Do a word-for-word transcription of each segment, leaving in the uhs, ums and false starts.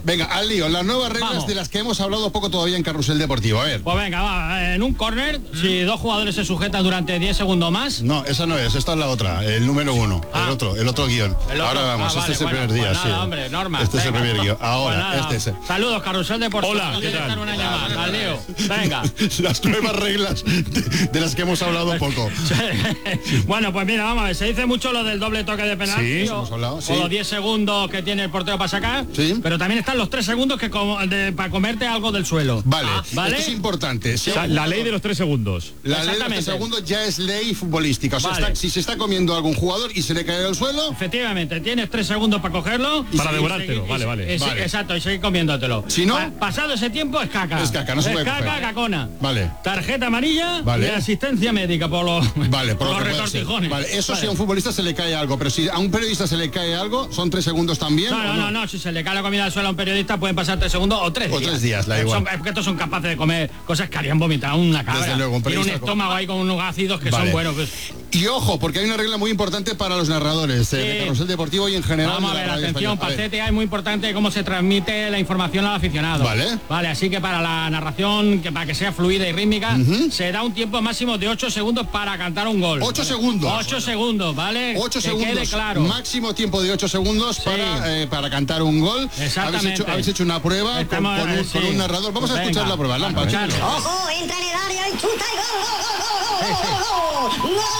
Venga, al lío, las nuevas reglas Vamos. de las que hemos hablado poco todavía en Carrusel Deportivo, a ver. Pues venga, va, en un córner, mm. si dos jugadores se sujetan durante diez segundos más... No, esa no es, esta es la otra, el número uno, ah. el otro, el otro guión. El otro. Ahora vamos, ah, este vale, es el bueno, primer día, pues sí. Nada, hombre, Norma. Este venga. es el primer guión, ahora, pues este es el... Saludos, Carrusel Deportivo. Hola, ¿qué tal? Una llamada, al lío. Venga. Las nuevas reglas de, de las que hemos hablado poco. Bueno, pues mira, vamos a ver, se dice mucho lo del doble toque de penalti. Sí, o, hemos hablado, sí. o los diez segundos que tiene el portero para sacar, sí. pero también están los tres segundos que de, para comerte algo del suelo. Vale, ah, ¿vale? Esto es importante. Si o sea, la ley de los tres segundos. La ley de los tres segundos ya es ley futbolística. O sea, vale. está, si se está comiendo algún jugador y se le cae al suelo... Efectivamente, tienes tres segundos para cogerlo. Para devorártelo, vale, vale. Es, vale. Exacto, y seguir comiéndotelo. Si no... Pa pasado ese tiempo es caca. Es caca, no se es puede caca, coger. cacona. Vale. Tarjeta amarilla vale. y asistencia médica por los, vale, por por los retortijones. Vale, eso vale. si a un futbolista se le cae algo, pero si a un periodista se le cae algo, ¿son tres segundos también? No, no, no, no, si se le cae la comida al suelo a un periodista pueden pasar tres segundos o tres o días. tres días, la igual. Son, es que estos son capaces de comer cosas que harían vomitar a una cabra. Desde luego, un Tiene un estómago ahí con unos ácidos que vale. son buenos. Pues. Y ojo, porque hay una regla muy importante para los narradores sí. de Carrusel Deportivo y en general. Vamos a ver, atención, Pacete, es muy importante cómo se transmite la información al aficionado. Vale. Vale, así que para la narración, que para que sea fluida y rítmica, uh-huh. se da un tiempo máximo de ocho segundos para cantar un gol. ocho ¿vale? segundos. ocho segundos, ¿vale? ocho que segundos. Quede claro. Máximo tiempo de ocho segundos sí. para, eh, para cantar un gol. Exactamente. Habéis hecho, habéis hecho una prueba Estamos, con, con, un, sí. con un narrador. Vamos a Venga. escuchar la prueba. Lampa, ojo, entra en el área y chuta y gol, gol, gol, gol, gol, gol.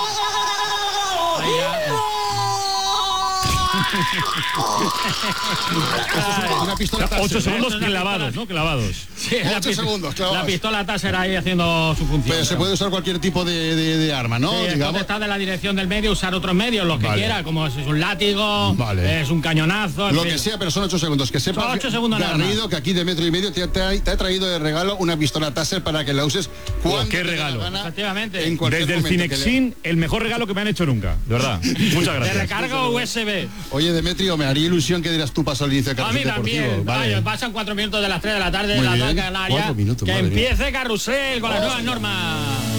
Una pistola ocho segundos clavados, ¿no? Clavados. Sí, ocho segundos clavados. La pistola taser ahí haciendo su función. Pero se puede usar cualquier tipo de, de, de arma, ¿no? Sí, digamos. Está de la dirección del medio, usar otros medios, lo que vale. quiera, como si es un látigo, vale. es un cañonazo. Lo fin. que sea, pero son ocho segundos. Que sepas, ocho segundos Garrido, que aquí de metro y medio te, te, te ha traído de regalo una pistola taser para que la uses cuando oh, qué regalo. Gana, efectivamente. En Desde el Cinexin, le... el mejor regalo que me han hecho nunca, de verdad. Muchas gracias. De recarga U S B. Oye, Demetrio, me haría ilusión que dirás tú paso al inicio de Carrusel Deportivo. A mí también. Vale. Vaya, pasan cuatro minutos de las tres de la tarde de Muy la bien. tarde canaria. Cuatro minutos, que madre empiece mía. Carrusel con las nuevas normas.